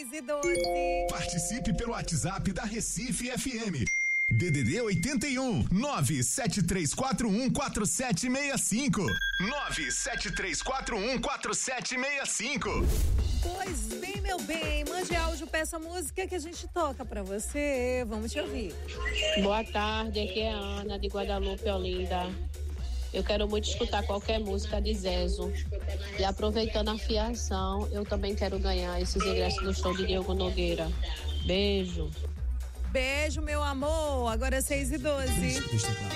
6h12. Participe pelo WhatsApp da Recife FM. DDD 81 973414765. 973414765. Pois bem, meu bem, mande áudio, peça música que a gente toca pra você. Vamos te ouvir. Boa tarde, aqui é a Ana de Guadalupe, Olinda. Eu quero muito escutar qualquer música de Zezo. E aproveitando a fiação, eu também quero ganhar esses ingressos do show de Diogo Nogueira. Beijo. Beijo, meu amor. Agora é 6h12.